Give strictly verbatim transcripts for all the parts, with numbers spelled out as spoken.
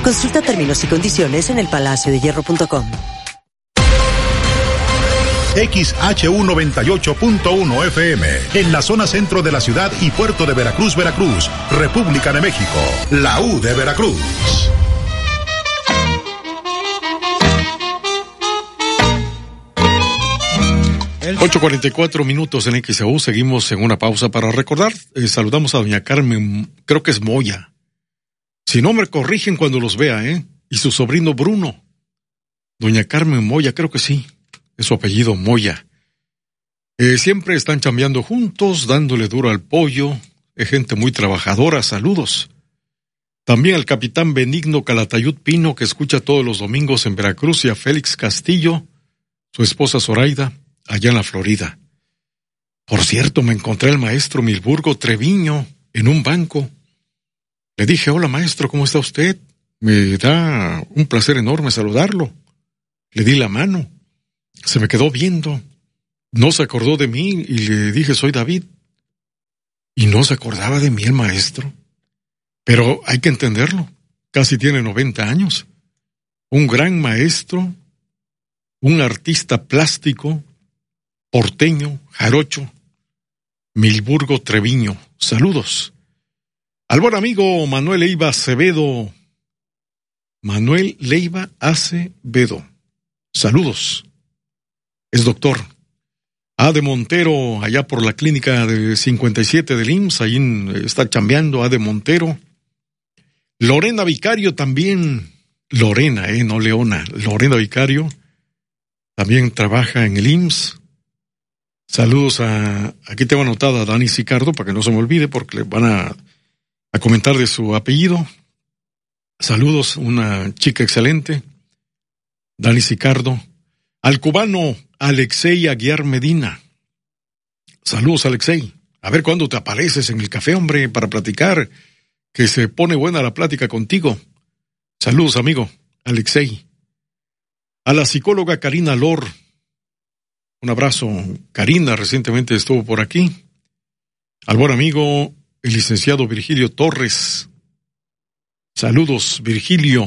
Consulta términos y condiciones en el palacio de hierro punto com. X H U noventa y ocho punto uno F M, en la zona centro de la ciudad y puerto de Veracruz, Veracruz, República de México, la U de Veracruz. ocho cuarenta y cuatro minutos en X A U, seguimos en una pausa para recordar. Eh, saludamos a doña Carmen, creo que es Moya. Si no me corrigen cuando los vea, ¿eh? Y su sobrino Bruno. Doña Carmen Moya, creo que sí. Es su apellido, Moya. Eh, siempre están chambeando juntos, dándole duro al pollo. Es gente muy trabajadora, saludos. También al capitán Benigno Calatayud Pino, que escucha todos los domingos en Veracruz, y a Félix Castillo, su esposa Zoraida, allá en la Florida. Por cierto, me encontré al maestro Milburgo Treviño en un banco. Le dije, hola maestro, ¿cómo está usted? Me da un placer enorme saludarlo. Le di la mano. Se me quedó viendo, no se acordó de mí y le dije, soy David. Y no se acordaba de mí el maestro. Pero hay que entenderlo, casi tiene noventa años. Un gran maestro, un artista plástico, porteño, jarocho, Milburgo Treviño. Saludos. Al buen amigo Manuel Leiva Acevedo. Manuel Leiva Acevedo. Saludos. Es doctor. Ade Montero, allá por la clínica de cincuenta y siete del I M S S, ahí está chambeando Ade Montero. Lorena Vicario también, Lorena, eh, no Leona, Lorena Vicario, también trabaja en el I M S S. Saludos a, aquí tengo anotada a Dani Sicardo, para que no se me olvide, porque le van a, a comentar de su apellido. Saludos, una chica excelente, Dani Sicardo. Al cubano Alexei Aguiar Medina. Saludos, Alexei. A ver cuándo te apareces en el café, hombre, para platicar, que se pone buena la plática contigo. Saludos, amigo, Alexei. A la psicóloga Karina Lor. Un abrazo. Karina recientemente estuvo por aquí. Al buen amigo, el licenciado Virgilio Torres. Saludos, Virgilio.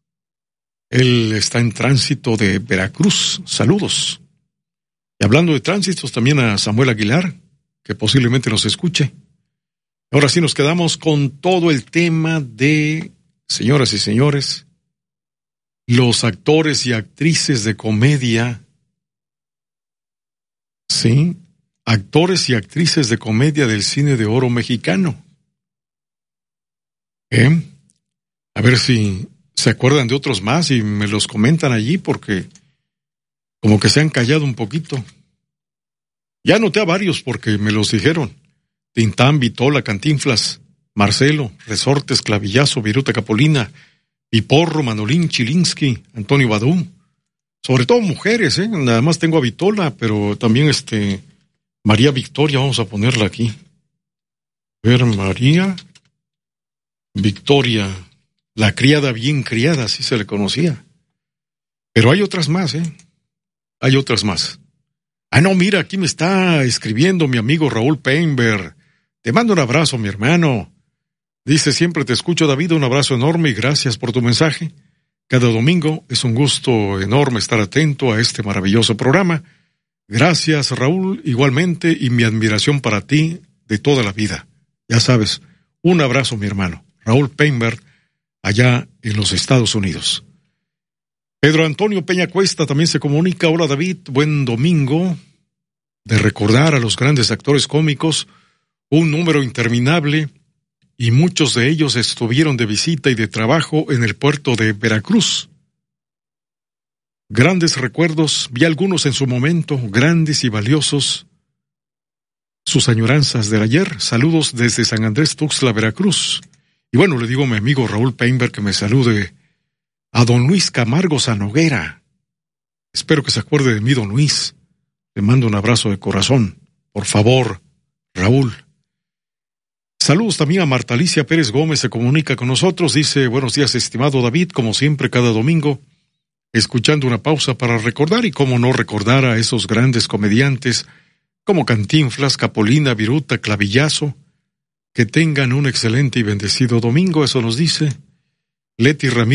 Él está en tránsito de Veracruz. Saludos. Y hablando de tránsitos, también a Samuel Aguilar, que posiblemente nos escuche. Ahora sí nos quedamos con todo el tema de, señoras y señores, los actores y actrices de comedia. Sí, actores y actrices de comedia del cine de oro mexicano. ¿Eh? A ver si se acuerdan de otros más y me los comentan allí, porque como que se han callado un poquito. Ya anoté a varios porque me los dijeron. Tintán, Vitola, Cantinflas, Marcelo, Resortes, Clavillazo, Viruta Capolina, Piporro, Manolín, Chilinsky, Antonio Badú. Sobre todo mujeres, ¿eh? Nada más tengo a Vitola, pero también este María Victoria, vamos a ponerla aquí. A ver, María Victoria, la criada bien criada, así se le conocía. Pero hay otras más, ¿eh? Hay otras más. Ah, no, mira, aquí me está escribiendo mi amigo Raúl Peinberg. Te mando un abrazo, mi hermano. Dice, siempre te escucho, David, un abrazo enorme y gracias por tu mensaje. Cada domingo es un gusto enorme estar atento a este maravilloso programa. Gracias, Raúl, igualmente, y mi admiración para ti de toda la vida. Ya sabes, un abrazo, mi hermano. Raúl Peinberg, allá en los Estados Unidos. Pedro Antonio Peña Cuesta también se comunica. Hola, David, buen domingo. De recordar a los grandes actores cómicos, un número interminable, y muchos de ellos estuvieron de visita y de trabajo en el puerto de Veracruz. Grandes recuerdos, vi algunos en su momento, grandes y valiosos. Sus añoranzas del ayer. Saludos desde San Andrés Tuxtla, Veracruz. Y bueno, le digo a mi amigo Raúl Peinberg que me salude a don Luis Camargo Sanoguera. Espero que se acuerde de mí, don Luis. Le mando un abrazo de corazón. Por favor, Raúl. Saludos también a Marta Alicia Pérez Gómez, se comunica con nosotros. Dice, buenos días, estimado David, como siempre, cada domingo, escuchando una pausa para recordar, y cómo no recordar a esos grandes comediantes como Cantinflas, Capolina, Viruta, Clavillazo. Que tengan un excelente y bendecido domingo, eso nos dice Leti Ramírez.